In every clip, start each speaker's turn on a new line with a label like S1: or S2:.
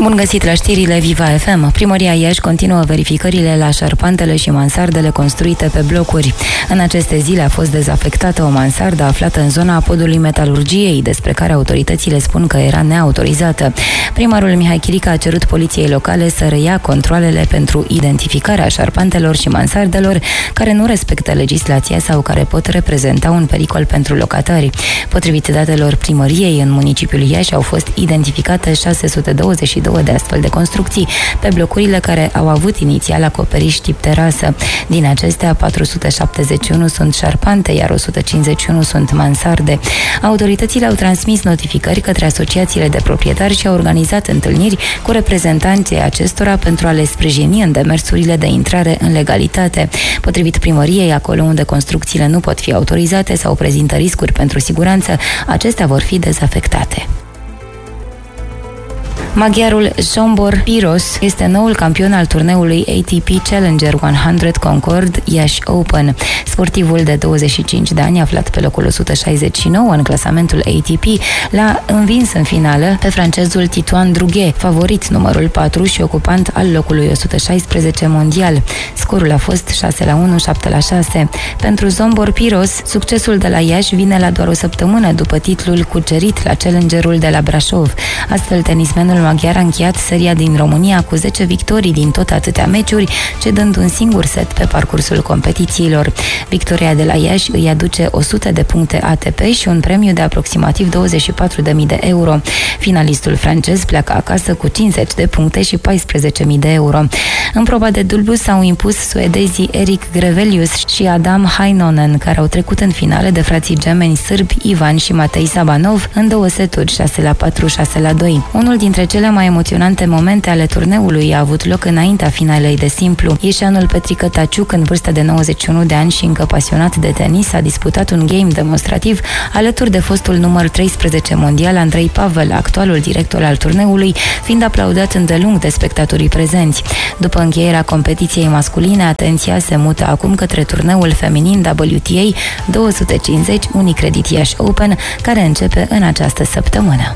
S1: Bun găsit la știrile Viva FM. Primăria Iași continuă verificările la șarpantele și mansardele construite pe blocuri. În aceste zile a fost dezafectată o mansardă aflată în zona podului metalurgiei, despre care autoritățile spun că era neautorizată. Primarul Mihai Chirica a cerut poliției locale să reia controalele pentru identificarea șarpantelor și mansardelor care nu respectă legislația sau care pot reprezenta un pericol pentru locatari. Potrivit datelor primăriei, în municipiul Iași au fost identificate 622 de astfel de construcții pe blocurile care au avut inițial acoperiș tip terasă. Din acestea, 471 sunt șarpante, iar 151 sunt mansarde. Autoritățile au transmis notificări către asociațiile de proprietari și au organizat întâlniri cu reprezentanții acestora pentru a le sprijini în demersurile de intrare în legalitate. Potrivit primăriei, acolo unde construcțiile nu pot fi autorizate sau prezintă riscuri pentru siguranță, acestea vor fi dezafectate. Maghiarul Zsombor Piros este noul campion al turneului ATP Challenger 100 Concord Iași Open. Sportivul de 25 de ani, aflat pe locul 169 în clasamentul ATP, l-a învins în finală pe francezul Titoan Drughe, favorit numărul 4 și ocupant al locului 116 mondial. Scorul a fost 6-1, 7-6. Pentru Zsombor Piros, succesul de la Iași vine la doar o săptămână după titlul cucerit la Challengerul de la Brașov. Astfel, tenismenul maghiar a încheiat seria din România cu 10 victorii din tot atâtea meciuri, cedând un singur set pe parcursul competițiilor. Victoria de la Iași îi aduce 100 de puncte ATP și un premiu de aproximativ 24.000 de euro. Finalistul francez pleacă acasă cu 50 de puncte și 14.000 de euro. În proba de dublu s-au impus suedezii Erik Grevelius și Adam Heinonen, care au trecut în finale de frații gemeni sârbi Ivan și Matei Sabanov în 2 seturi, 6-4, 6-2. Unul dintre cele mai emoționante momente ale turneului a avut loc înaintea finalei de simplu. Ieșeanul Petrică Taciuc, în vârstă de 91 de ani și încă pasionat de tenis, a disputat un game demonstrativ alături de fostul număr 13 mondial Andrei Pavel, actualul director al turneului, fiind aplaudat îndelung de spectatorii prezenți. După încheierea competiției masculine, atenția se mută acum către turneul feminin WTA 250 Unicredit Iași Open, care începe în această săptămână.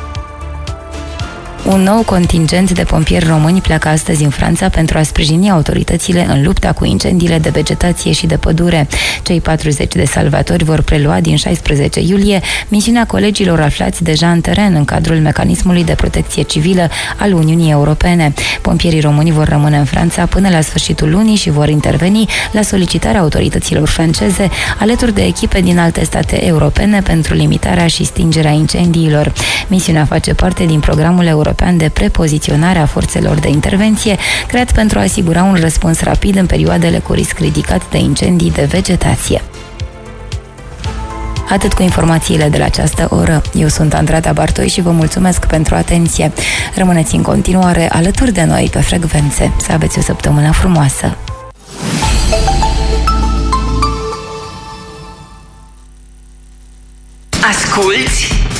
S1: Un nou contingent de pompieri români pleacă astăzi în Franța pentru a sprijini autoritățile în lupta cu incendiile de vegetație și de pădure. Cei 40 de salvatori vor prelua din 16 iulie misiunea colegilor aflați deja în teren în cadrul mecanismului de protecție civilă al Uniunii Europene. Pompierii români vor rămâne în Franța până la sfârșitul lunii și vor interveni la solicitarea autorităților franceze alături de echipe din alte state europene pentru limitarea și stingerea incendiilor. Misiunea face parte din programul european de prepoziționare a forțelor de intervenție, creat pentru a asigura un răspuns rapid în perioadele cu risc ridicat de incendii de vegetație. Atât cu informațiile de la această oră. Eu sunt Andrada Bartoi și vă mulțumesc pentru atenție. Rămâneți în continuare alături de noi pe frecvențe. Să aveți o săptămână frumoasă!
S2: Asculți